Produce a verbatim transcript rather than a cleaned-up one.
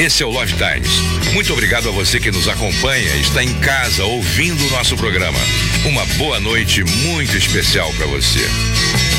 Esse é o Love Times. Muito obrigado a você que nos acompanha, está em casa ouvindo o nosso programa. Uma boa noite muito especial para você.